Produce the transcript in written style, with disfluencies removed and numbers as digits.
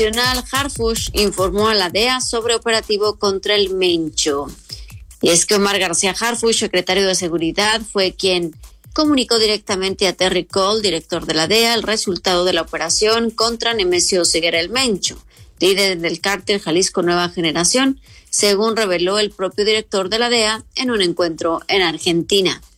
Harfuch informó a la DEA sobre operativo contra el Mencho. Y es que Omar García Harfuch, secretario de Seguridad, fue quien comunicó directamente a Terry Cole, director de la DEA, el resultado de la operación contra Nemesio Ceguera el Mencho, líder del cártel Jalisco Nueva Generación, según reveló el propio director de la DEA en un encuentro en Argentina.